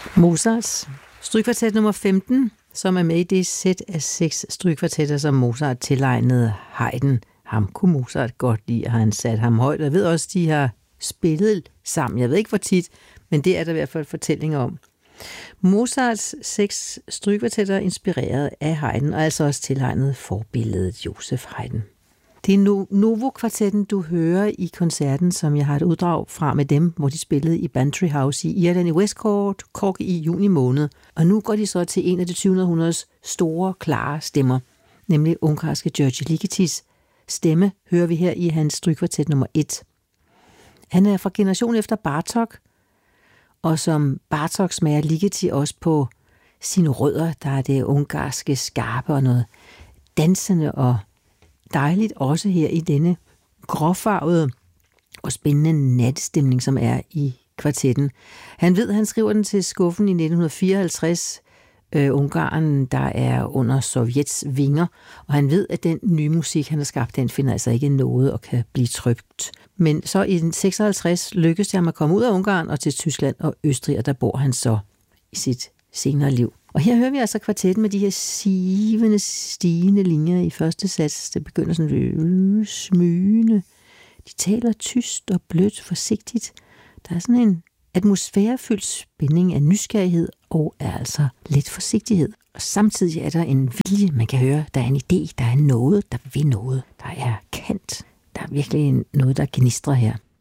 Mozarts strygekvartet nummer 15, som er med i det sæt af 6 strygekvartetter, som Mozart tilegnede Haydn. Ham kunne Mozart godt lide, og han sat ham højt. Jeg ved også, de har spillet sammen. Jeg ved ikke hvor tit, men det er der i hvert fald fortællinger om. Mozarts 6 strygekvartetter inspireret af Haydn, og altså også tilegnet forbilledet Joseph Haydn. Det er Novo-kvartetten, du hører i koncerten, som jeg har et uddrag fra med dem, hvor de spillede i Bantry House i Irland i West Cork i juni måned. Og nu går de så til en af det 20. store, klare stemmer, nemlig ungarske György Ligetis stemme, hører vi her i hans strygekvartet nummer 1. Han er fra generation efter Bartók, og som Bartók smager Ligeti også på sine rødder, der er det ungarske skarpe og noget dansende og dejligt også her i denne gråfarvede og spændende nattestemning, som er i kvartetten. Han skriver den til skuffen i 1954, Ungarn, der er under Sovjets vinger, og han ved, at den nye musik, han har skabt, den finder altså ikke noget og kan blive trykt. Men så i 1956 lykkedes det ham at komme ud af Ungarn og til Tyskland og Østrig, og der bor han så i sit senere liv. Og her hører vi altså kvartetten med de her sivende, stigende linjer i første sats. Det begynder sådan smygende. De taler tyst og blødt, forsigtigt. Der er sådan en atmosfærefyldt spænding af nysgerrighed og er altså lidt forsigtighed. Og samtidig er der en vilje, man kan høre. Der er en idé, der er noget, der vil noget. Der er kant. Der er virkelig noget, der gnistrer her.